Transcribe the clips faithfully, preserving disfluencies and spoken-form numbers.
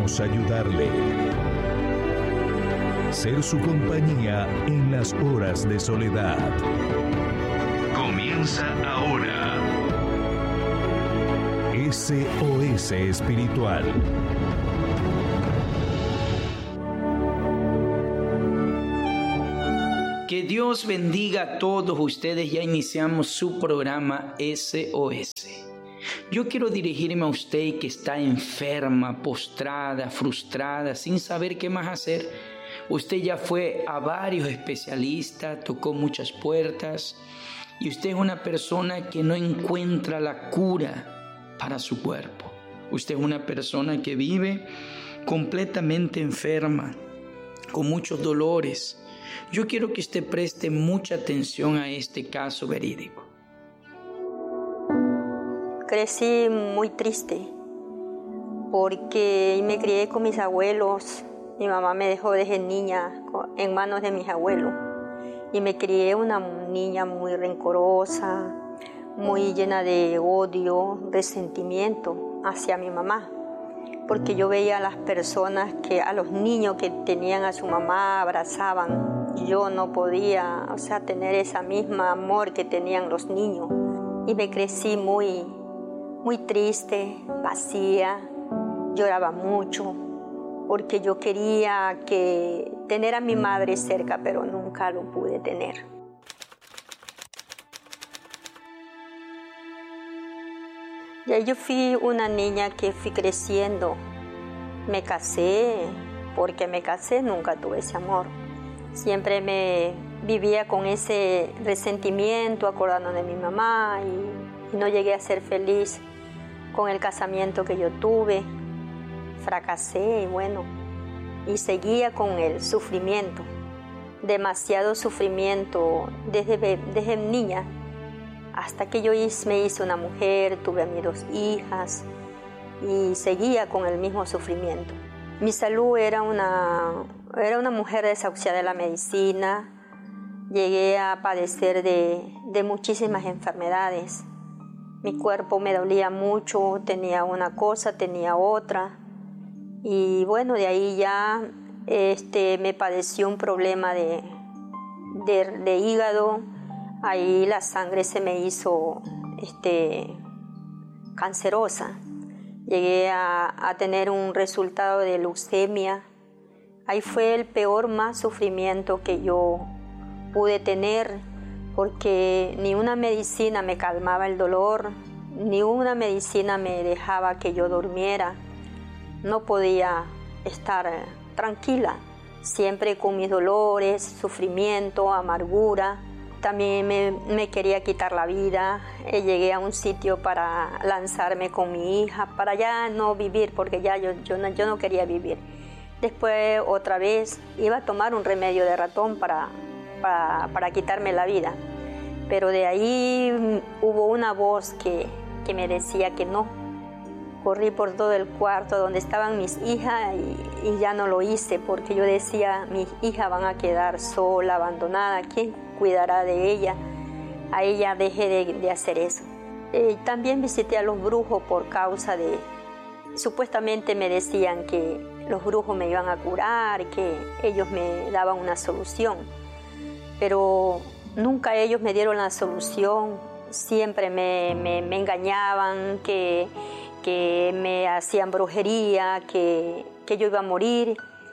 Queremos ayudarle. Ser su compañía en las horas de soledad. Comienza ahora. S O S Espiritual. Que Dios bendiga a todos ustedes. Ya iniciamos su programa S O S. Yo quiero dirigirme a usted que está enferma, postrada, frustrada, sin saber qué más hacer. Usted ya fue a varios especialistas, tocó muchas puertas y usted es una persona que no encuentra la cura para su cuerpo. Usted es una persona que vive completamente enferma, con muchos dolores. Yo quiero que usted preste mucha atención a este caso verídico. Crecí muy triste porque me crié con mis abuelos. Mi mamá me dejó desde niña en manos de mis abuelos y me crié una niña muy rencorosa, muy llena de odio, resentimiento hacia mi mamá, porque yo veía a las personas, que a los niños que tenían a su mamá, abrazaban. Yo no podía, o sea, tener ese mismo amor que tenían los niños y me crecí muy, muy triste, vacía, lloraba mucho, porque yo quería que tener a mi madre cerca, pero nunca lo pude tener. Ya yo fui una niña que fui creciendo. Me casé, porque me casé, nunca tuve ese amor. Siempre me vivía con ese resentimiento, acordando de mi mamá, y, y no llegué a ser feliz con el casamiento que yo tuve. Fracasé y bueno, y seguía con el sufrimiento, demasiado sufrimiento desde, desde niña, hasta que yo me hice una mujer, tuve a mis dos hijas y seguía con el mismo sufrimiento. Mi salud era una, era una mujer desahuciada de la medicina, llegué a padecer de, de muchísimas enfermedades. Mi cuerpo me dolía mucho, tenía una cosa, tenía otra. Y bueno, de ahí ya este, me padeció un problema de, de, de hígado. Ahí la sangre se me hizo este, cancerosa. Llegué a, a tener un resultado de leucemia. Ahí fue el peor más sufrimiento que yo pude tener, porque ni una medicina me calmaba el dolor, ni una medicina me dejaba que yo durmiera. No podía estar tranquila, siempre con mis dolores, sufrimiento, amargura. También me, me quería quitar la vida. Eh, llegué a un sitio para lanzarme con mi hija, para ya no vivir, porque ya yo, yo, no, yo no quería vivir. Después otra vez iba a tomar un remedio de ratón para, para, para quitarme la vida. Pero de ahí hubo una voz que, que me decía que no. Corrí por todo el cuarto donde estaban mis hijas y, y ya no lo hice, porque yo decía, mis hijas van a quedar sola, abandonada, ¿quién cuidará de ella? A ella dejé de, de hacer eso. Eh, también visité a los brujos por causa de, supuestamente me decían que los brujos me iban a curar, que ellos me daban una solución, pero nunca ellos me dieron la solución. Siempre me, me, me engañaban, que que me hacían brujería, que, que yo iba a morir.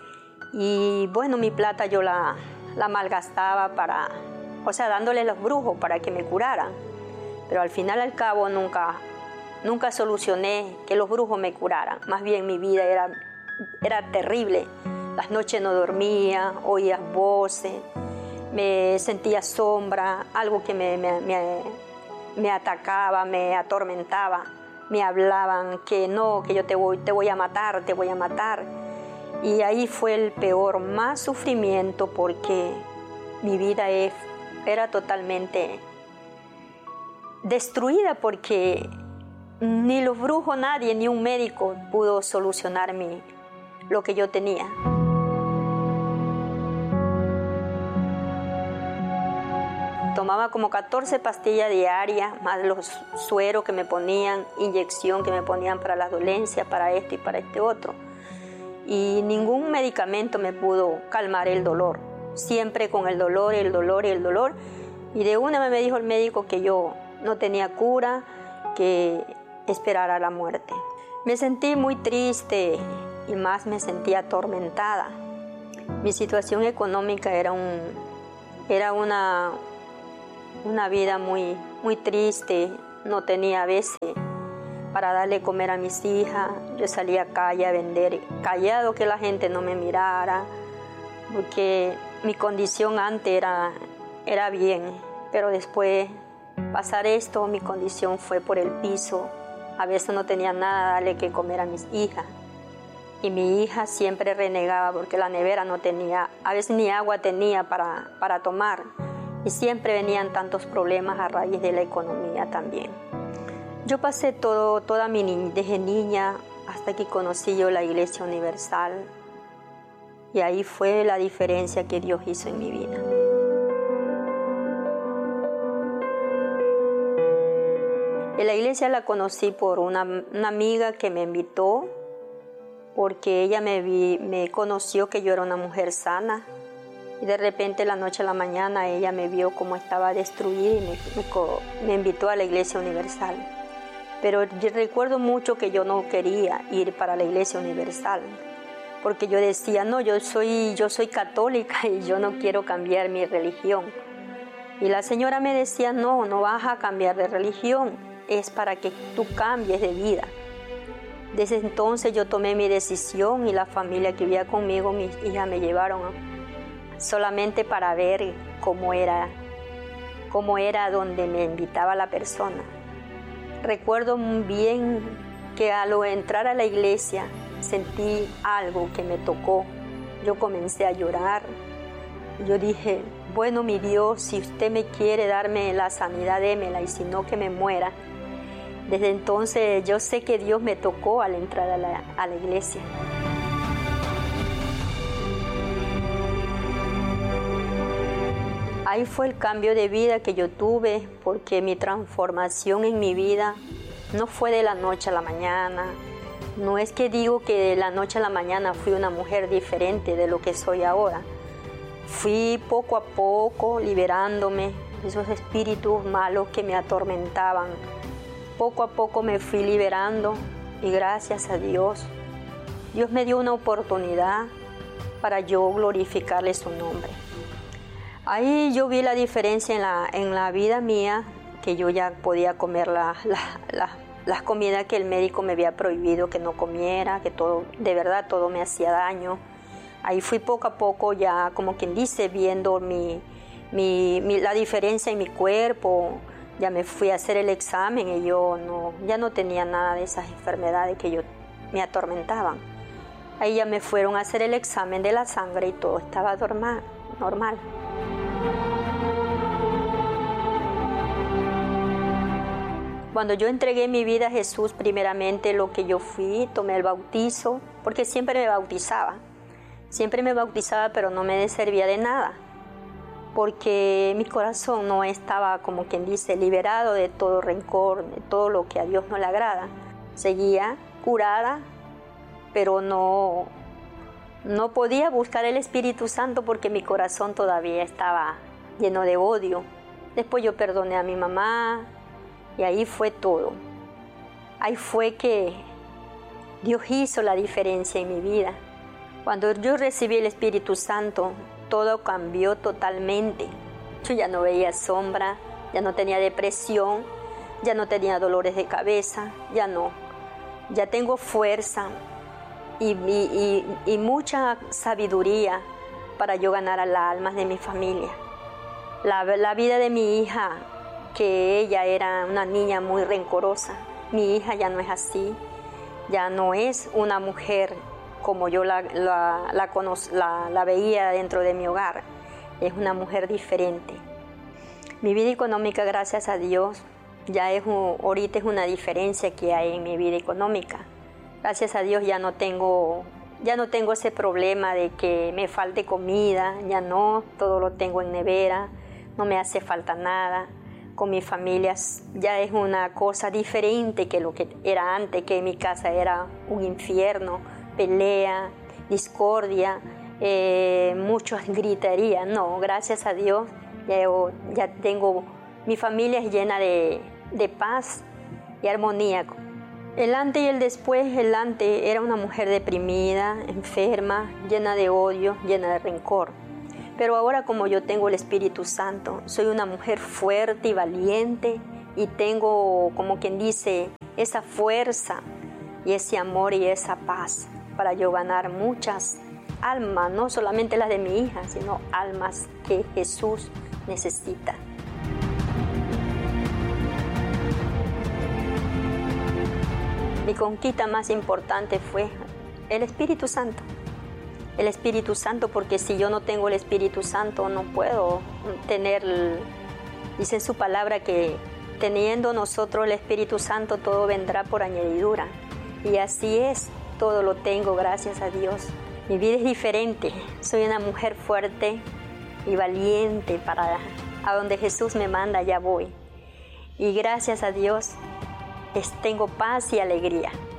Y bueno, mi plata yo la, la malgastaba para, o sea, dándole a los brujos para que me curaran. Pero al final, al cabo, nunca, nunca solucioné que los brujos me curaran. Más bien mi vida era, era terrible. Las noches no dormía, oía voces, me sentía sombra, algo que me, me, me, me atacaba, me atormentaba. Me hablaban que no, que yo te voy, te voy a matar, te voy a matar. Y ahí fue el peor, más sufrimiento, porque mi vida es, era totalmente destruida, porque ni los brujos, nadie, ni un médico pudo solucionar mi, lo que yo tenía. Tomaba como catorce pastillas diarias, más los sueros que me ponían, inyección que me ponían para las dolencias, para esto y para este otro. y ningún medicamento me pudo calmar el dolor. Siempre con el dolor, el dolor y el dolor. Y de una vez me dijo el médico que yo no tenía cura, que esperara la muerte. Me sentí muy triste y más me sentía atormentada. Mi situación económica era, un, era una, una vida muy, muy triste. No tenía a veces para darle comer a mis hijas. Yo salía a calle a vender, callado que la gente no me mirara, porque mi condición antes era, era bien, pero después pasar esto, mi condición fue por el piso. A veces no tenía nada darle que comer a mis hijas. Y mi hija siempre renegaba porque la nevera no tenía, a veces ni agua tenía para, para tomar. Y siempre venían tantos problemas a raíz de la economía también. Yo pasé todo, toda mi niñez, desde niña hasta que conocí yo la Iglesia Universal. Y ahí fue la diferencia que Dios hizo en mi vida. En la iglesia la conocí por una, una amiga que me invitó, porque ella me, vi, me conoció que yo era una mujer sana. Y de repente, la noche a la mañana, ella me vio como estaba destruida y me, me, me invitó a la Iglesia Universal. Pero yo recuerdo mucho que yo no quería ir para la Iglesia Universal, porque yo decía, no, yo soy, yo soy católica y yo no quiero cambiar mi religión. Y la señora me decía, no, no vas a cambiar de religión, es para que tú cambies de vida. Desde entonces yo tomé mi decisión y la familia que vivía conmigo, mis hijas, me llevaron solamente para ver cómo era, cómo era donde me invitaba la persona. Recuerdo muy bien que al entrar a la iglesia sentí algo que me tocó. Yo comencé a llorar. Yo dije, bueno, mi Dios, si usted me quiere darme la sanidad, démela, y si no, que me muera. Desde entonces yo sé que Dios me tocó al entrar a la, a la iglesia. Ahí fue el cambio de vida que yo tuve, porque mi transformación en mi vida no fue de la noche a la mañana. No es que digo que de la noche a la mañana fui una mujer diferente de lo que soy ahora. Fui poco a poco liberándome de esos espíritus malos que me atormentaban. Poco a poco me fui liberando y gracias a Dios, Dios me dio una oportunidad para yo glorificarle su nombre. Ahí yo vi la diferencia en la, en la vida mía, que yo ya podía comer la, la, la, las comidas que el médico me había prohibido que no comiera, que todo, de verdad todo me hacía daño. Ahí fui poco a poco ya, como quien dice, viendo mi, mi, mi, la diferencia en mi cuerpo. Ya me fui a hacer el examen y yo no, ya no tenía nada de esas enfermedades que yo, me atormentaban. Ahí ya me fueron a hacer el examen de la sangre y todo estaba normal. normal. Cuando yo entregué mi vida a Jesús, primeramente lo que yo fui, tomé el bautizo, porque siempre me bautizaba. Siempre me bautizaba, pero no me servía de nada, porque mi corazón no estaba, como quien dice, liberado de todo rencor, de todo lo que a Dios no le agrada. Seguía curada, pero no, no podía buscar el Espíritu Santo porque mi corazón todavía estaba lleno de odio. Después yo perdoné a mi mamá y ahí fue todo. Ahí fue que Dios hizo la diferencia en mi vida. Cuando yo recibí el Espíritu Santo, todo cambió totalmente. Yo ya no veía sombra, ya no tenía depresión, ya no tenía dolores de cabeza, ya no. Ya tengo fuerza y, y, y, y mucha sabiduría para yo ganar a las almas de mi familia. La, la vida de mi hija, que ella era una niña muy rencorosa, mi hija ya no es así, ya no es una mujer como yo la, la, la, cono, la, la veía dentro de mi hogar. Es una mujer diferente. Mi vida económica, gracias a Dios, ya es un, ahorita es una diferencia que hay en mi vida económica. Gracias a Dios ya no tengo, ya no tengo ese problema de que me falte comida, ya no, todo lo tengo en nevera, no me hace falta nada. Con mi familia ya es una cosa diferente que lo que era antes, que en mi casa era un infierno, pelea, discordia, eh, muchas griterías. No, gracias a Dios, ya, ya tengo, mi familia es llena de, de paz y armonía. El antes y el después, el antes era una mujer deprimida, enferma, llena de odio, llena de rencor. Pero ahora, como yo tengo el Espíritu Santo, soy una mujer fuerte y valiente y tengo, como quien dice, esa fuerza y ese amor y esa paz para yo ganar muchas almas, no solamente las de mi hija, sino almas que Jesús necesita. Mi conquista más importante fue el Espíritu Santo. El Espíritu Santo, porque si yo no tengo el Espíritu Santo no puedo tener, dice en su palabra que teniendo nosotros el Espíritu Santo todo vendrá por añadidura. Y así es, todo lo tengo, gracias a Dios. Mi vida es diferente, soy una mujer fuerte y valiente para a donde Jesús me manda, ya voy. Y gracias a Dios, tengo paz y alegría.